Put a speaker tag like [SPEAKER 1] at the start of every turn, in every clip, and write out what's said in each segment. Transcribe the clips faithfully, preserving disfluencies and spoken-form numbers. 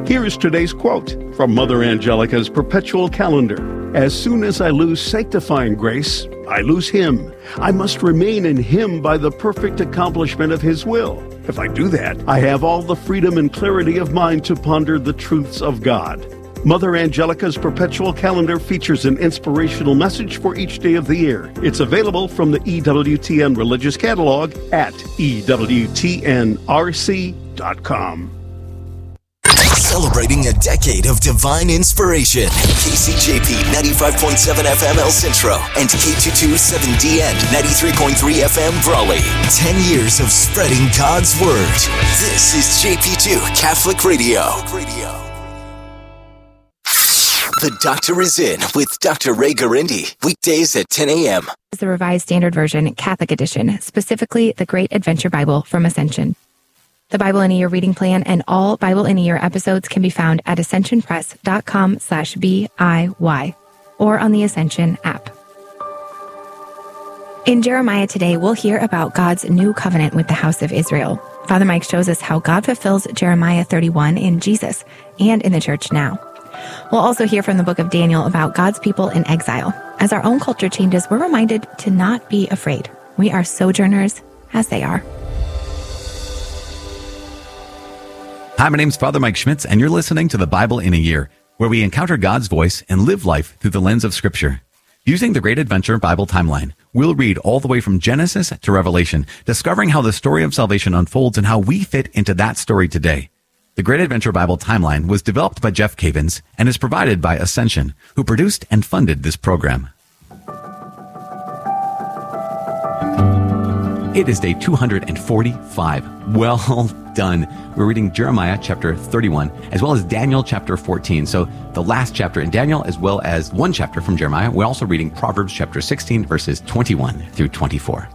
[SPEAKER 1] Here is today's quote from Mother Angelica's Perpetual Calendar. As soon as I lose sanctifying grace, I lose Him. I must remain in Him by the perfect accomplishment of His will. If I do that, I have all the freedom and clarity of mind to ponder the truths of God. Mother Angelica's Perpetual Calendar features an inspirational message for each day of the year. It's available from the E W T N Religious Catalog at E W T N R C dot com.
[SPEAKER 2] Celebrating a decade of divine inspiration. K C J P ninety-five point seven F M El Centro and K two twenty-seven D N ninety-three point three F M Brawley. Ten years of spreading God's Word. This is J P two Catholic Radio. The Doctor is In with Doctor Ray Garindi. Weekdays at ten a.m.
[SPEAKER 3] The Revised Standard Version, Catholic Edition, specifically the Great Adventure Bible from Ascension. The Bible in a Year reading plan and all Bible in a Year episodes can be found at ascensionpress.com slash B-I-Y or on the Ascension app. In Jeremiah today, we'll hear about God's new covenant with the house of Israel. Father Mike shows us how God fulfills Jeremiah thirty-one in Jesus and in the church now. We'll also hear from the book of Daniel about God's people in exile. As our own culture changes, we're reminded to not be afraid. We are sojourners as they are.
[SPEAKER 4] Hi, my name's Father Mike Schmitz, and you're listening to the Bible in a Year, where we encounter God's voice and live life through the lens of Scripture. Using the Great Adventure Bible timeline, we'll read all the way from Genesis to Revelation, discovering how the story of salvation unfolds and how we fit into that story today. The Great Adventure Bible timeline was developed by Jeff Cavins and is provided by Ascension, who produced and funded this program. It is day two hundred forty-five. Well done. We're reading Jeremiah chapter thirty-one, as well as Daniel chapter fourteen. So the last chapter in Daniel, as well as one chapter from Jeremiah. We're also reading Proverbs chapter sixteen, verses twenty-one through twenty-four.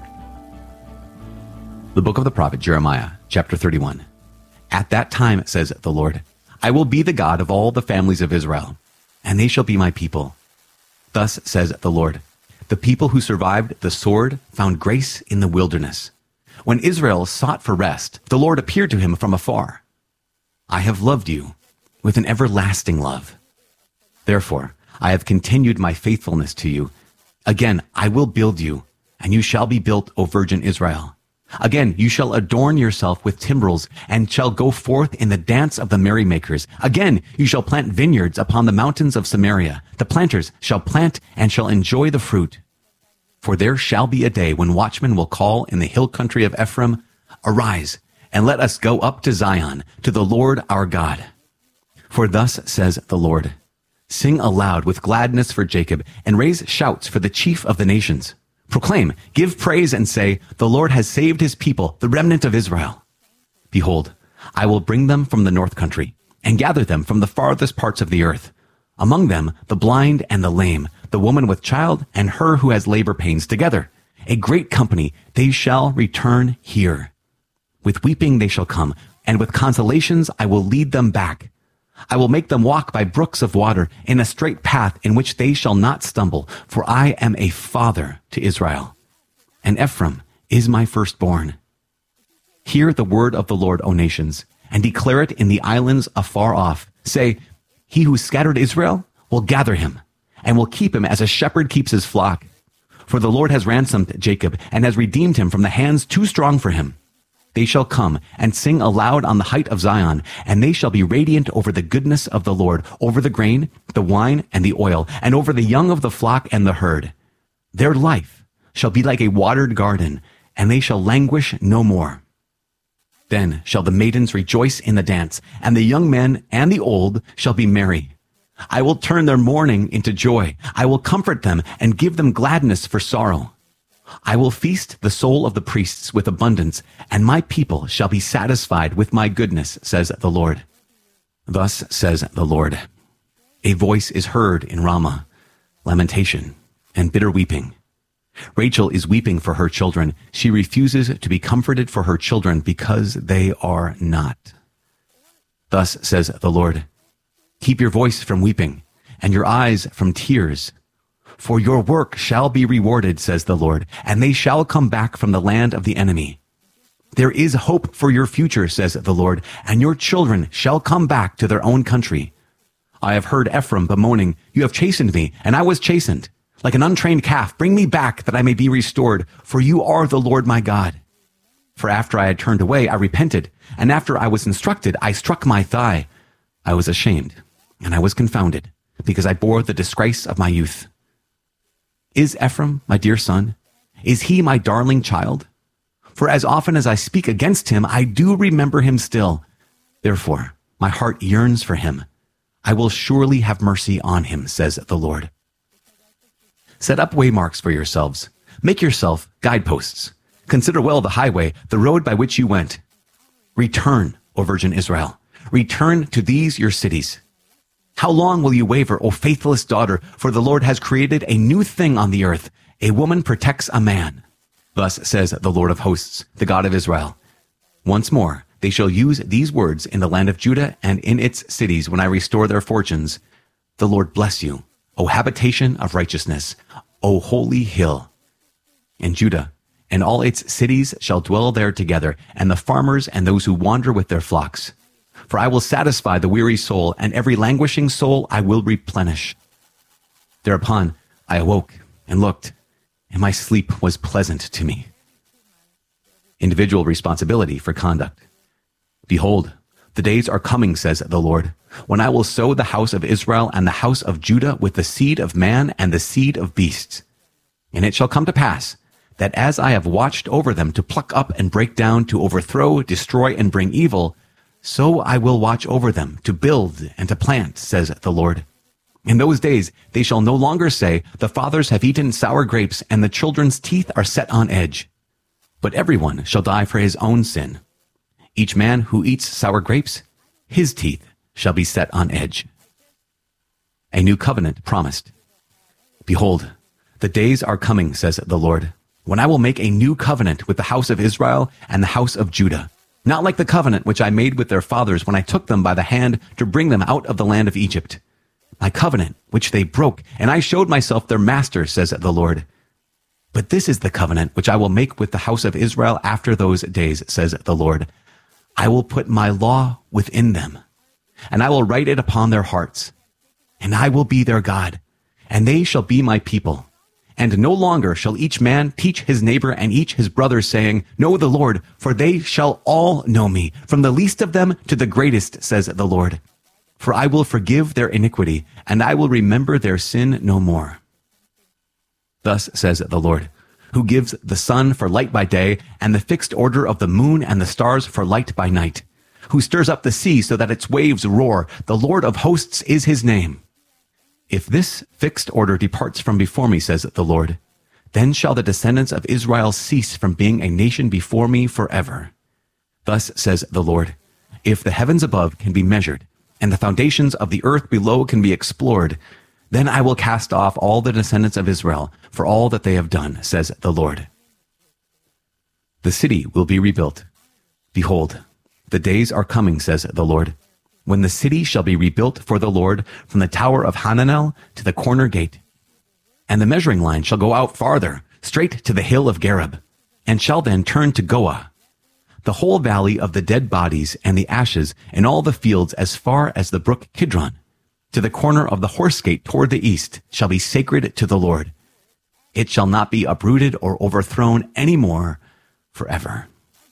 [SPEAKER 4] The book of the prophet Jeremiah, chapter thirty-one. At that time, says the Lord, I will be the God of all the families of Israel, and they shall be my people. Thus says the Lord, the people who survived the sword found grace in the wilderness. When Israel sought for rest, the Lord appeared to him from afar. I have loved you with an everlasting love. Therefore, I have continued my faithfulness to you. Again, I will build you, and you shall be built, O Virgin Israel. Again, you shall adorn yourself with timbrels, and shall go forth in the dance of the merrymakers. Again, you shall plant vineyards upon the mountains of Samaria. The planters shall plant and shall enjoy the fruit. For there shall be a day when watchmen will call in the hill country of Ephraim, Arise, and let us go up to Zion, to the Lord our God. For thus says the Lord, Sing aloud with gladness for Jacob, and raise shouts for the chief of the nations. Proclaim, give praise, and say, The Lord has saved his people, the remnant of Israel. Behold, I will bring them from the north country, and gather them from the farthest parts of the earth. Among them, the blind and the lame, the woman with child, and her who has labor pains together. A great company, they shall return here. With weeping they shall come, and with consolations I will lead them back. I will make them walk by brooks of water in a straight path in which they shall not stumble, for I am a father to Israel, and Ephraim is my firstborn. Hear the word of the Lord, O nations, and declare it in the islands afar off. Say, He who scattered Israel will gather him, and will keep him as a shepherd keeps his flock. For the Lord has ransomed Jacob, and has redeemed him from the hands too strong for him. They shall come and sing aloud on the height of Zion, and they shall be radiant over the goodness of the Lord, over the grain, the wine, and the oil, and over the young of the flock and the herd. Their life shall be like a watered garden, and they shall languish no more. Then shall the maidens rejoice in the dance, and the young men and the old shall be merry. I will turn their mourning into joy. I will comfort them and give them gladness for sorrow. I will feast the soul of the priests with abundance, and my people shall be satisfied with my goodness, says the Lord. Thus says the Lord, a voice is heard in Ramah, lamentation and bitter weeping. Rachel is weeping for her children. She refuses to be comforted for her children because they are not. Thus says the Lord, keep your voice from weeping and your eyes from tears. For your work shall be rewarded, says the Lord, and they shall come back from the land of the enemy. There is hope for your future, says the Lord, and your children shall come back to their own country. I have heard Ephraim bemoaning, you have chastened me, and I was chastened. Like an untrained calf, bring me back that I may be restored, for you are the Lord my God. For after I had turned away, I repented, and after I was instructed, I struck my thigh. I was ashamed, and I was confounded, because I bore the disgrace of my youth. Is Ephraim my dear son? Is he my darling child? For as often as I speak against him, I do remember him still. Therefore, my heart yearns for him. I will surely have mercy on him, says the Lord. Set up waymarks for yourselves. Make yourself guideposts. Consider well the highway, the road by which you went. Return, O Virgin Israel. Return to these your cities. How long will you waver, O faithless daughter? For the Lord has created a new thing on the earth. A woman protects a man. Thus says the Lord of hosts, the God of Israel. Once more, they shall use these words in the land of Judah and in its cities when I restore their fortunes. The Lord bless you, O habitation of righteousness, O holy hill. And Judah and all its cities shall dwell there together, and the farmers and those who wander with their flocks. For I will satisfy the weary soul, and every languishing soul I will replenish. Thereupon I awoke and looked, and my sleep was pleasant to me. Individual responsibility for conduct. Behold, the days are coming, says the Lord, when I will sow the house of Israel and the house of Judah with the seed of man and the seed of beasts. And it shall come to pass that as I have watched over them to pluck up and break down, to overthrow, destroy, and bring evil, so I will watch over them to build and to plant, says the Lord. In those days they shall no longer say, the fathers have eaten sour grapes, and the children's teeth are set on edge. But everyone shall die for his own sin. Each man who eats sour grapes, his teeth shall be set on edge. A new covenant promised. Behold, the days are coming, says the Lord, when I will make a new covenant with the house of Israel and the house of Judah, not like the covenant which I made with their fathers when I took them by the hand to bring them out of the land of Egypt. My covenant which they broke, and I showed myself their master, says the Lord. But this is the covenant which I will make with the house of Israel after those days, says the Lord. I will put my law within them, and I will write it upon their hearts, and I will be their God, and they shall be my people. And no longer shall each man teach his neighbor and each his brother, saying, Know the Lord, for they shall all know me, from the least of them to the greatest, says the Lord. For I will forgive their iniquity, and I will remember their sin no more. Thus says the Lord, who gives the sun for light by day, and the fixed order of the moon and the stars for light by night, who stirs up the sea so that its waves roar. The Lord of hosts is his name. If this fixed order departs from before me, says the Lord, then shall the descendants of Israel cease from being a nation before me forever. Thus says the Lord, if the heavens above can be measured, and the foundations of the earth below can be explored, then I will cast off all the descendants of Israel for all that they have done, says the Lord. The city will be rebuilt. Behold, the days are coming, says the Lord, when the city shall be rebuilt for the Lord from the tower of Hananel to the corner gate. And the measuring line shall go out farther, straight to the hill of Gareb, and shall then turn to Goah. The whole valley of the dead bodies and the ashes, and all the fields as far as the brook Kidron, to the corner of the horse gate toward the east, shall be sacred to the Lord. It shall not be uprooted or overthrown any more forever.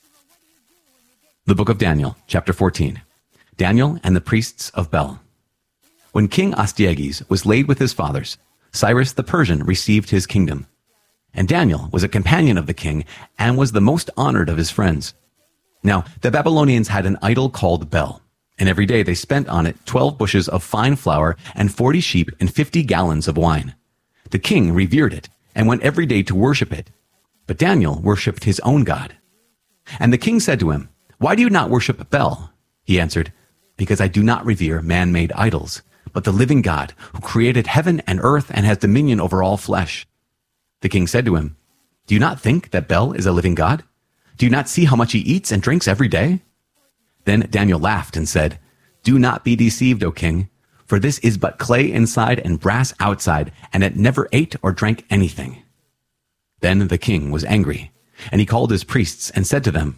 [SPEAKER 4] The book of Daniel, chapter fourteen. Daniel and the priests of Bel. When King Astyages was laid with his fathers, Cyrus the Persian received his kingdom. And Daniel was a companion of the king and was the most honored of his friends. Now, the Babylonians had an idol called Bel, and every day they spent on it twelve bushes of fine flour and forty sheep and fifty gallons of wine. The king revered it and went every day to worship it. But Daniel worshipped his own God. And the king said to him, Why do you not worship Bel? He answered, Because I do not revere man-made idols, but the living God, who created heaven and earth and has dominion over all flesh. The king said to him, Do you not think that Bel is a living God? Do you not see how much he eats and drinks every day? Then Daniel laughed and said, Do not be deceived, O king, for this is but clay inside and brass outside, and it never ate or drank anything. Then the king was angry, and he called his priests and said to them,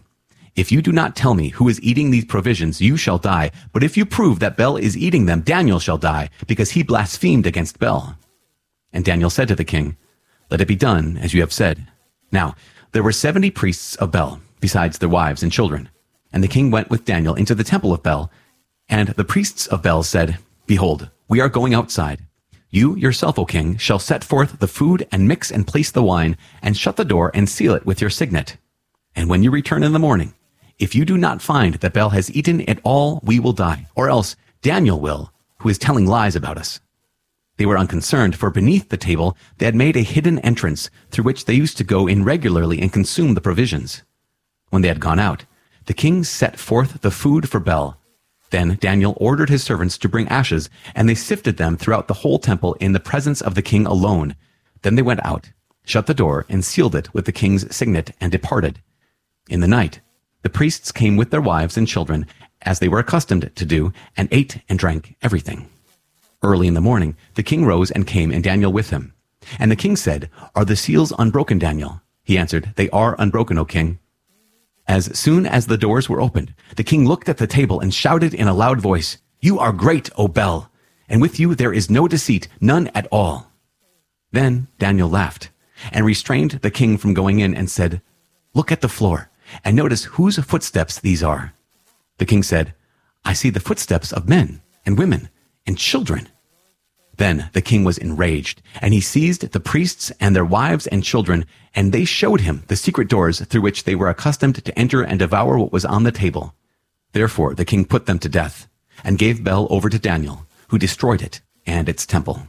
[SPEAKER 4] if you do not tell me who is eating these provisions, you shall die. But if you prove that Bel is eating them, Daniel shall die, because he blasphemed against Bel. And Daniel said to the king, let it be done as you have said. Now, there were seventy priests of Bel, besides their wives and children. And the king went with Daniel into the temple of Bel. And the priests of Bel said, behold, we are going outside. You yourself, O king, shall set forth the food and mix and place the wine, and shut the door and seal it with your signet. And when you return in the morning, if you do not find that Bel has eaten it all, we will die, or else Daniel will, who is telling lies about us. They were unconcerned, for beneath the table they had made a hidden entrance through which they used to go in regularly and consume the provisions. When they had gone out, the king set forth the food for Bel. Then Daniel ordered his servants to bring ashes, and they sifted them throughout the whole temple in the presence of the king alone. Then they went out, shut the door, and sealed it with the king's signet, and departed. In the night, the priests came with their wives and children, as they were accustomed to do, and ate and drank everything. Early in the morning, the king rose and came, and Daniel with him. And the king said, are the seals unbroken, Daniel? He answered, they are unbroken, O king. As soon as the doors were opened, the king looked at the table and shouted in a loud voice, you are great, O Bel, and with you there is no deceit, none at all. Then Daniel laughed and restrained the king from going in and said, look at the floor and notice whose footsteps these are. The king said, I see the footsteps of men and women and children. Then the king was enraged, and he seized the priests and their wives and children, and they showed him the secret doors through which they were accustomed to enter and devour what was on the table. Therefore the king put them to death, and gave Bel over to Daniel, who destroyed it and its temple.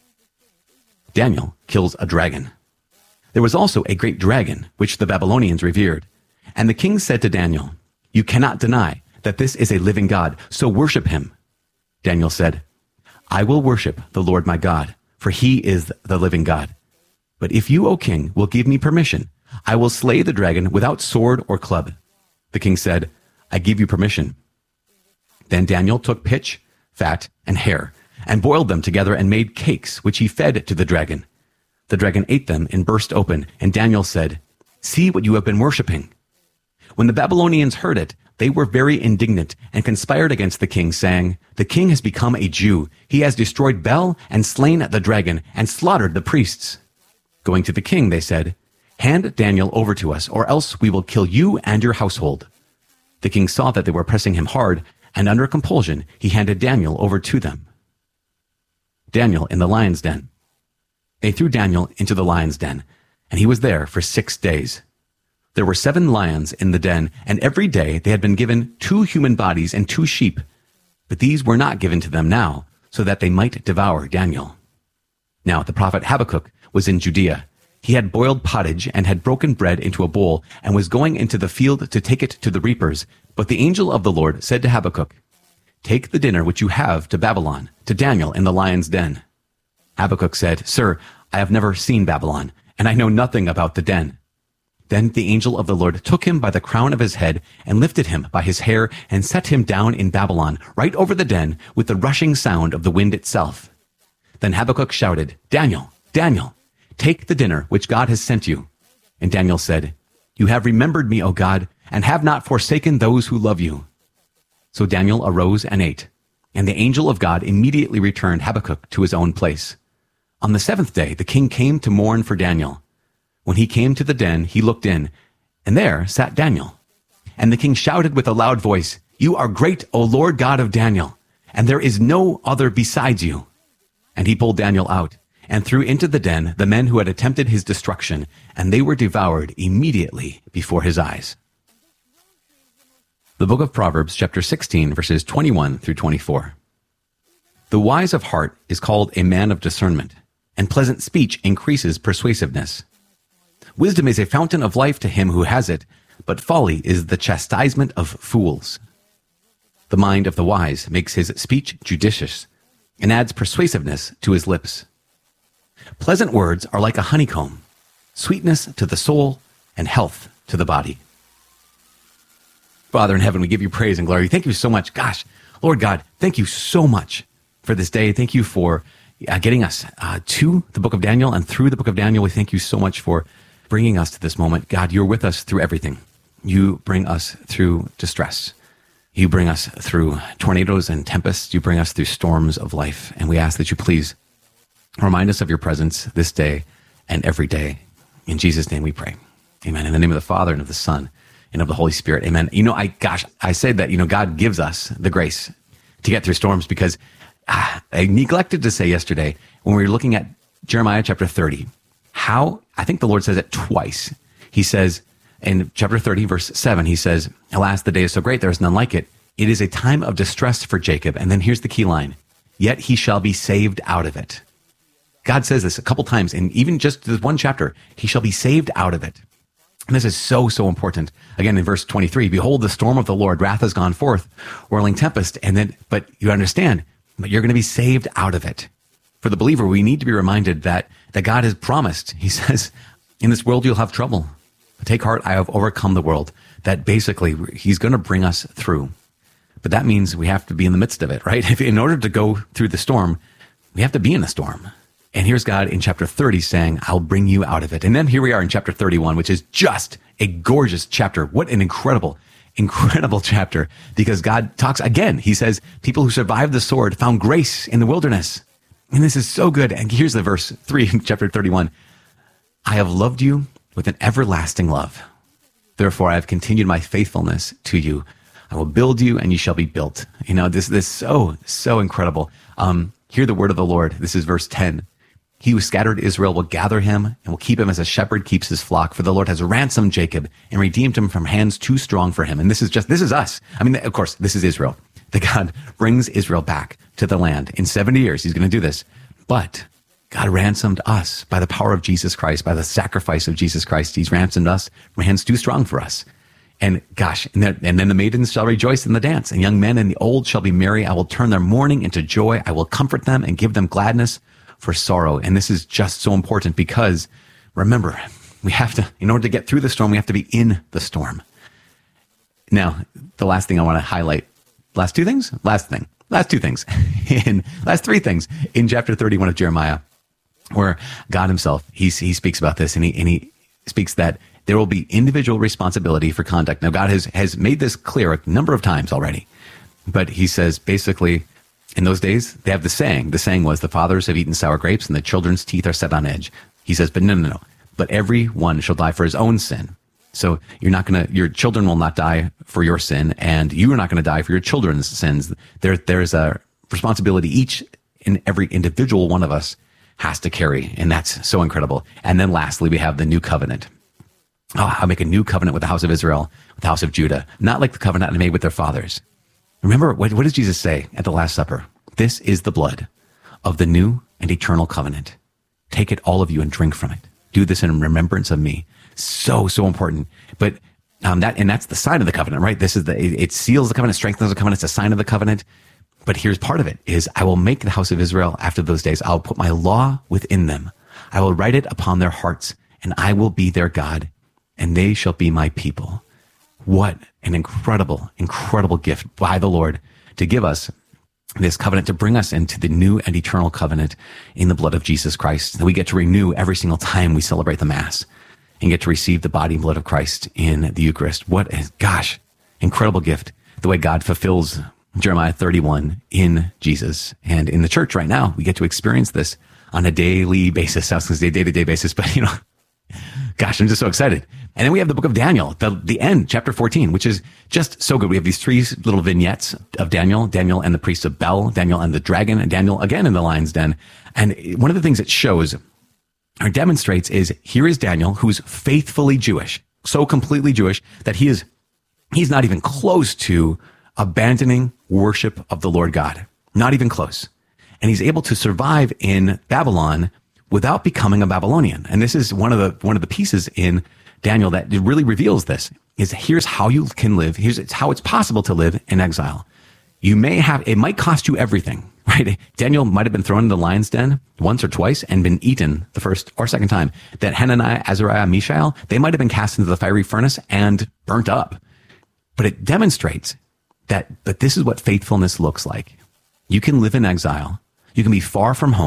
[SPEAKER 4] Daniel kills a dragon. There was also a great dragon, which the Babylonians revered. And the king said to Daniel, you cannot deny that this is a living God, so worship him. Daniel said, I will worship the Lord my God, for he is the living God. But if you, O king, will give me permission, I will slay the dragon without sword or club. The king said, I give you permission. Then Daniel took pitch, fat, and hair, and boiled them together and made cakes, which he fed to the dragon. The dragon ate them and burst open, and Daniel said, see what you have been worshiping. When the Babylonians heard it, they were very indignant and conspired against the king, saying, the king has become a Jew. He has destroyed Bel and slain the dragon and slaughtered the priests. Going to the king, they said, hand Daniel over to us, or else we will kill you and your household. The king saw that they were pressing him hard, and under compulsion he handed Daniel over to them. Daniel in the lion's den. They threw Daniel into the lion's den, and he was there for six days. There were seven lions in the den, and every day they had been given two human bodies and two sheep. But these were not given to them now, so that they might devour Daniel. Now the prophet Habakkuk was in Judea. He had boiled pottage and had broken bread into a bowl, and was going into the field to take it to the reapers. But the angel of the Lord said to Habakkuk, take the dinner which you have to Babylon, to Daniel in the lion's den. Habakkuk said, sir, I have never seen Babylon, and I know nothing about the den. Then the angel of the Lord took him by the crown of his head and lifted him by his hair and set him down in Babylon, right over the den, with the rushing sound of the wind itself. Then Habakkuk shouted, Daniel, Daniel, take the dinner which God has sent you. And Daniel said, you have remembered me, O God, and have not forsaken those who love you. So Daniel arose and ate, and the angel of God immediately returned Habakkuk to his own place. On the seventh day the king came to mourn for Daniel. When he came to the den, he looked in, and there sat Daniel. And the king shouted with a loud voice, you are great, O Lord God of Daniel, and there is no other besides you. And he pulled Daniel out, and threw into the den the men who had attempted his destruction, and they were devoured immediately before his eyes. The book of Proverbs, chapter sixteen, verses twenty-one through twenty-four. The wise of heart is called a man of discernment, and pleasant speech increases persuasiveness. Wisdom is a fountain of life to him who has it, but folly is the chastisement of fools. The mind of the wise makes his speech judicious, and adds persuasiveness to his lips. Pleasant words are like a honeycomb, sweetness to the soul and health to the body. Father in heaven, we give you praise and glory. Thank you so much. Gosh, Lord God, thank you so much for this day. Thank you for uh, getting us uh, to the book of Daniel and through the book of Daniel. We thank you so much for bringing us to this moment. God, you're with us through everything. you bring us through distress. You bring us through tornadoes and tempests. You bring us through storms of life. And we ask that you please remind us of your presence this day and every day. In Jesus' name we pray. Amen. In the name of the Father and of the Son and of the Holy Spirit. Amen. You know, I, gosh, I said that, you know, God gives us the grace to get through storms because ah, I neglected to say yesterday when we were looking at Jeremiah chapter thirty, how, I think the Lord says it twice. He says in chapter thirty, verse seven, he says, alas, the day is so great, there is none like it. It is a time of distress for Jacob. And then here's the key line, yet he shall be saved out of it. God says this a couple times, and even just this one chapter, he shall be saved out of it. And this is so, so important. Again, in verse twenty-three, behold, the storm of the Lord, wrath has gone forth, whirling tempest. And then, but you understand, but you're going to be saved out of it. For the believer, we need to be reminded that, that God has promised. He says, in this world, you'll have trouble. But take heart, I have overcome the world. That basically, he's going to bring us through. But that means we have to be in the midst of it, right? If in order to go through the storm, we have to be in the storm. And here's God in chapter thirty saying, I'll bring you out of it. And then here we are in chapter thirty-one, which is just a gorgeous chapter. What an incredible, incredible chapter. Because God talks again. He says, people who survived the sword found grace in the wilderness. And this is so good. And here's the verse three in chapter thirty-one. I have loved you with an everlasting love. Therefore, I have continued my faithfulness to you. I will build you and you shall be built. You know, this, this is so, so incredible. Um, hear the word of the Lord. This is verse ten. He who scattered Israel will gather him and will keep him as a shepherd keeps his flock. For the Lord has ransomed Jacob and redeemed him from hands too strong for him. And this is just, this is us. I mean, of course, this is Israel. That God brings Israel back to the land. In seventy years, he's going to do this. But God ransomed us by the power of Jesus Christ, by the sacrifice of Jesus Christ. He's ransomed us from hands too strong for us. And gosh, and then, and then the maidens shall rejoice in the dance, and young men and the old shall be merry. I will turn their mourning into joy. I will comfort them and give them gladness for sorrow. And this is just so important because remember, we have to, in order to get through the storm, we have to be in the storm. Now, the last thing I want to highlight, last two things, last thing, last two things, in last three things in chapter thirty-one of Jeremiah, where God himself, he, he speaks about this and he, and he speaks that there will be individual responsibility for conduct. Now, God has, has made this clear a number of times already, but he says basically, in those days, they have the saying. The saying was, the fathers have eaten sour grapes and the children's teeth are set on edge. He says, but no, no, no. But every one shall die for his own sin. So you're not going to, your children will not die for your sin, and you are not going to die for your children's sins. There, there's a responsibility each and every individual one of us has to carry, and that's so incredible. And then lastly, we have the new covenant. Oh, I'll make a new covenant with the house of Israel, with the house of Judah, not like the covenant I made with their fathers. Remember, what, what does Jesus say at the Last Supper? This is the blood of the new and eternal covenant. Take it, all of you, and drink from it. Do this in remembrance of me. So, so important. But um, that, and that's the sign of the covenant, right? This is the, it, it seals the covenant, strengthens the covenant. It's a sign of the covenant. But here's part of it is I will make the house of Israel after those days. I'll put my law within them. I will write it upon their hearts, and I will be their God, and they shall be my people. What an incredible, incredible gift by the Lord to give us this covenant, to bring us into the new and eternal covenant in the blood of Jesus Christ that we get to renew every single time we celebrate the Mass and get to receive the body and blood of Christ in the Eucharist. What a, gosh, incredible gift, the way God fulfills Jeremiah thirty-one in Jesus. And in the church right now, we get to experience this on a daily basis. I was going to say day-to-day basis, but you know, gosh, I'm just so excited. And then we have the book of Daniel, the, the end, chapter fourteen, which is just so good. We have these three little vignettes of Daniel, Daniel and the priests of Bel, Daniel and the dragon, and Daniel again in the lion's den. And one of the things it shows or demonstrates is here is Daniel, who's faithfully Jewish, so completely Jewish that he is, he's not even close to abandoning worship of the Lord God, not even close. And he's able to survive in Babylon without becoming a Babylonian. And this is one of the, one of the pieces in Daniel that really reveals this is here's how you can live. Here's how it's possible to live in exile. You may have, it might cost you everything, right? Daniel might have been thrown in the lion's den once or twice and been eaten the first or second time. That Hananiah, Azariah, Mishael, they might have been cast into the fiery furnace and burnt up. But it demonstrates that, but this is what faithfulness looks like. You can live in exile. You can be far from home.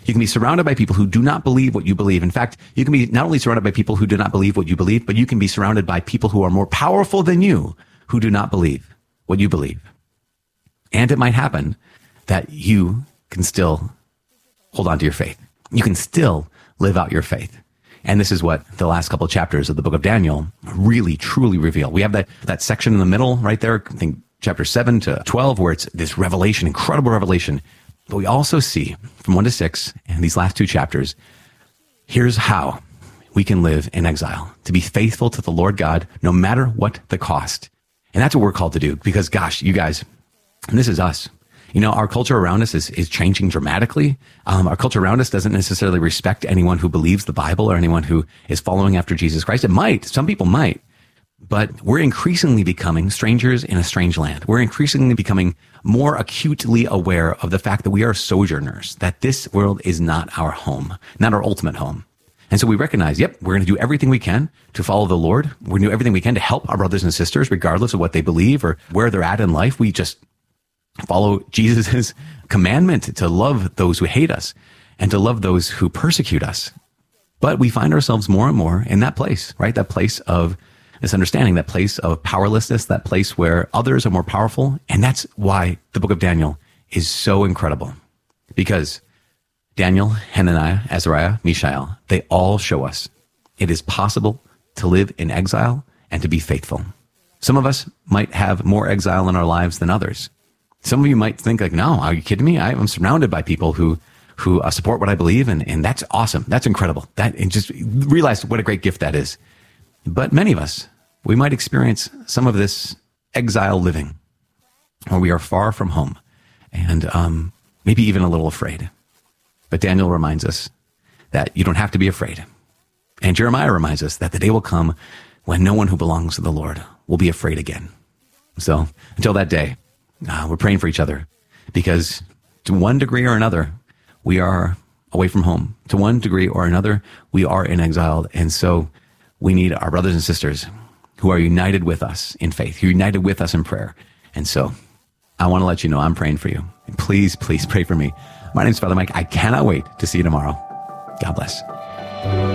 [SPEAKER 4] You can be surrounded by people who do not believe what you believe. In fact, you can be not only surrounded by people who do not believe what you believe, but you can be surrounded by people who are more powerful than you, who do not believe what you believe. And it might happen that you can still hold on to your faith. You can still live out your faith. And this is what the last couple of chapters of the book of Daniel really, truly reveal. We have that, that section in the middle right there, I think chapter seven to twelve, where it's this revelation, incredible revelation. But we also see from one to six and these last two chapters, here's how we can live in exile, to be faithful to the Lord God, no matter what the cost. And that's what we're called to do, because gosh, you guys, and this is us. You know, our culture around us is, is changing dramatically. Um, our culture around us doesn't necessarily respect anyone who believes the Bible or anyone who is following after Jesus Christ. It might, some people might, but we're increasingly becoming strangers in a strange land. We're increasingly becoming more acutely aware of the fact that we are sojourners, that this world is not our home, not our ultimate home. And so we recognize, yep, we're going to do everything we can to follow the Lord. We're going to do everything we can to help our brothers and sisters, regardless of what they believe or where they're at in life. We just follow Jesus' commandment to love those who hate us and to love those who persecute us. But we find ourselves more and more in that place, right? That place of misunderstanding, that place of powerlessness, that place where others are more powerful. And that's why the book of Daniel is so incredible, because Daniel, Hananiah, Azariah, Mishael, they all show us it is possible to live in exile and to be faithful. Some of us might have more exile in our lives than others. Some of you might think like, no, are you kidding me? I'm surrounded by people who who uh, support what I believe, and, and that's awesome. That's incredible. That, and just realize what a great gift that is. But many of us, we might experience some of this exile living, where we are far from home and um, maybe even a little afraid. But Daniel reminds us that you don't have to be afraid. And Jeremiah reminds us that the day will come when no one who belongs to the Lord will be afraid again. So until that day, uh, we're praying for each other, because to one degree or another, we are away from home. To one degree or another, we are in exile. And so we need our brothers and sisters who are united with us in faith, who are united with us in prayer. And so I want to let you know I'm praying for you. And please, please pray for me. My name is Father Mike. I cannot wait to see you tomorrow. God bless.